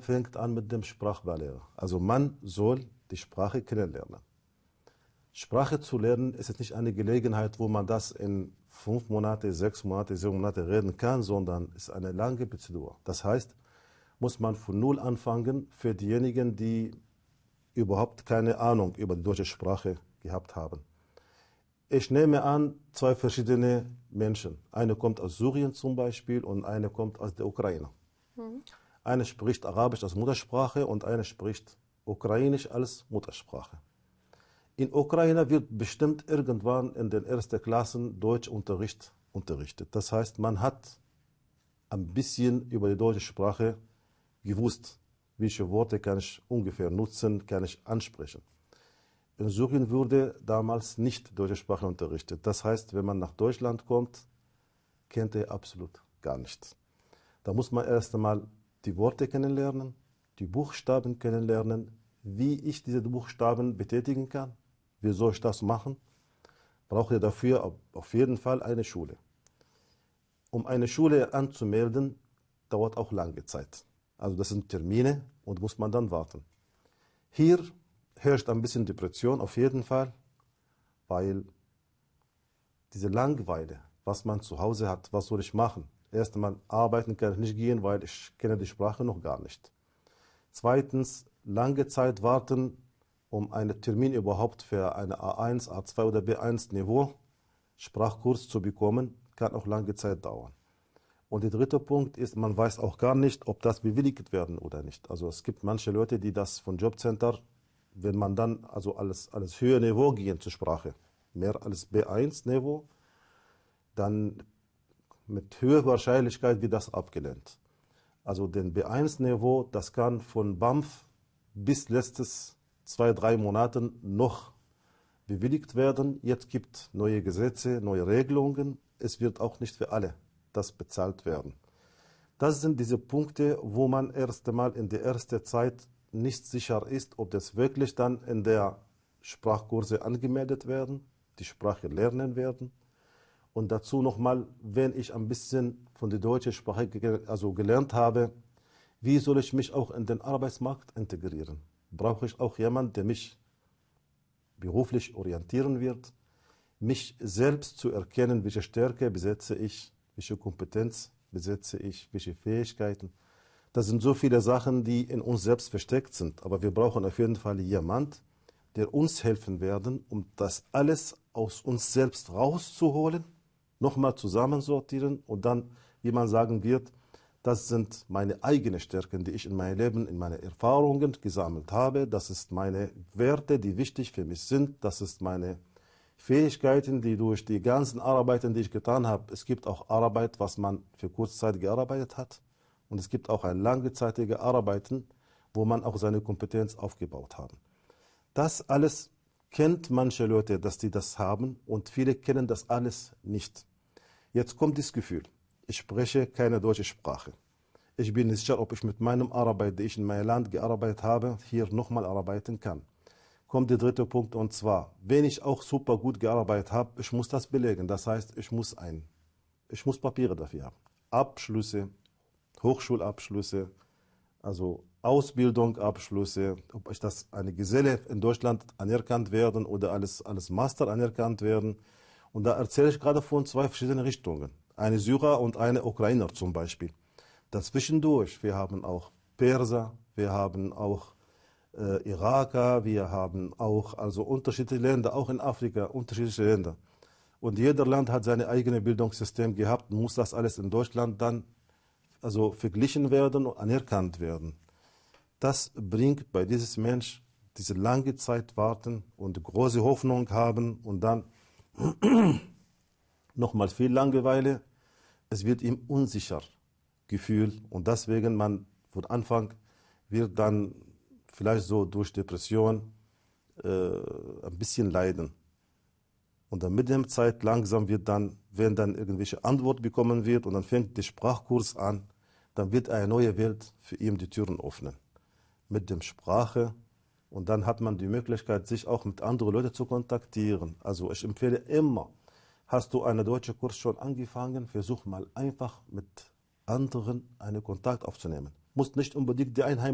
fängt an mit dem Sprachbarriere. Also man soll die Sprache kennenlernen. Sprache zu lernen ist jetzt nicht eine Gelegenheit, wo man das in 5 Monate, 6 Monate, 7 Monate reden kann, sondern ist eine lange Prozedur. Das heißt, muss man von Null anfangen für diejenigen, die überhaupt keine Ahnung über die deutsche Sprache gehabt haben. Ich nehme an, 2 verschiedene Menschen. Eine kommt aus Syrien zum Beispiel und eine kommt aus der Ukraine. Eine spricht Arabisch als Muttersprache und eine spricht Ukrainisch als Muttersprache. In Ukraine wird bestimmt irgendwann in den ersten Klassen Deutschunterricht unterrichtet. Das heißt, man hat ein bisschen über die deutsche Sprache gewusst, welche Worte kann ich ungefähr nutzen, kann ich ansprechen. In Syrien wurde damals nicht deutsche Sprache unterrichtet. Das heißt, wenn man nach Deutschland kommt, kennt er absolut gar nichts. Da muss man erst einmal die Worte kennenlernen, die Buchstaben kennenlernen, wie ich diese Buchstaben betätigen kann, wie soll ich das machen. Braucht ihr dafür auf jeden Fall eine Schule. Um eine Schule anzumelden, dauert auch lange Zeit. Also das sind Termine und muss man dann warten. Hier herrscht ein bisschen Depression auf jeden Fall, weil diese Langeweile, was man zu Hause hat, was soll ich machen? Erst einmal arbeiten kann ich nicht gehen, weil ich kenne die Sprache noch gar nicht. Zweitens, lange Zeit warten, um einen Termin überhaupt für eine A1, A2 oder B1 Niveau Sprachkurs zu bekommen, kann auch lange Zeit dauern. Und der dritte Punkt ist, man weiß auch gar nicht, ob das bewilligt werden oder nicht. Also es gibt manche Leute, die das von Jobcenter, wenn man dann also alles höhere Niveau gehen zur Sprache, mehr als B1 Niveau, dann mit höherer Wahrscheinlichkeit wird das abgelehnt. Also den B1 Niveau, das kann von BAMF bis letztes 2-3 Monaten noch bewilligt werden. Jetzt gibt es neue Gesetze, neue Regelungen. Es wird auch nicht für alle das bezahlt werden. Das sind diese Punkte, wo man erst einmal in der ersten Zeit nicht sicher ist, ob das wirklich dann in der Sprachkurse angemeldet werden, die Sprache lernen werden. Und dazu nochmal, wenn ich ein bisschen von der deutschen Sprache gelernt habe, wie soll ich mich auch in den Arbeitsmarkt integrieren? Brauche ich auch jemanden, der mich beruflich orientieren wird, mich selbst zu erkennen, welche Stärke besitze ich, welche Kompetenz besitze ich, welche Fähigkeiten. Das sind so viele Sachen, die in uns selbst versteckt sind. Aber wir brauchen auf jeden Fall jemanden, der uns helfen werden, um das alles aus uns selbst rauszuholen, nochmal zusammensortieren und dann, wie man sagen wird, das sind meine eigenen Stärken, die ich in meinem Leben, in meine Erfahrungen gesammelt habe. Das ist meine Werte, die wichtig für mich sind. Das ist meine Fähigkeiten, die durch die ganzen Arbeiten, die ich getan habe, es gibt auch Arbeit, was man für kurze Zeit gearbeitet hat. Und es gibt auch ein langzeitige Arbeiten, wo man auch seine Kompetenz aufgebaut hat. Das alles kennt manche Leute, dass die das haben und viele kennen das alles nicht. Jetzt kommt das Gefühl, ich spreche keine deutsche Sprache. Ich bin nicht sicher, ob ich mit meinem Arbeit, die ich in meinem Land gearbeitet habe, hier nochmal arbeiten kann. Kommt der dritte Punkt und zwar, wenn ich auch super gut gearbeitet habe, ich muss das belegen. Das heißt, ich muss Papiere dafür haben. Abschlüsse, Hochschulabschlüsse, also Ausbildung, Abschlüsse, ob ich das eine Geselle in Deutschland anerkannt werden oder alles Master anerkannt werden. Und da erzähle ich gerade von 2 verschiedenen Richtungen. Eine Syrer und eine Ukrainer zum Beispiel. Dazwischendurch, wir haben auch Perser, wir haben auch Iraker, wir haben auch also unterschiedliche Länder, auch in Afrika unterschiedliche Länder. Und jeder Land hat sein eigenes Bildungssystem gehabt und muss das alles in Deutschland dann also verglichen werden und anerkannt werden. Das bringt bei diesem Mensch diese lange Zeit warten und große Hoffnung haben und dann nochmal viel Langeweile. Es wird ihm unsicher Gefühl und deswegen man von Anfang wird dann vielleicht so durch Depression ein bisschen leiden. Und dann mit der Zeit langsam wird dann, wenn dann irgendwelche Antwort bekommen wird und dann fängt der Sprachkurs an, dann wird eine neue Welt für ihn die Türen öffnen. Mit der Sprache und dann hat man die Möglichkeit, sich auch mit anderen Leuten zu kontaktieren. Also ich empfehle immer, hast du einen deutschen Kurs schon angefangen, versuch mal einfach mit anderen einen Kontakt aufzunehmen. Muss nicht unbedingt die Einheimischen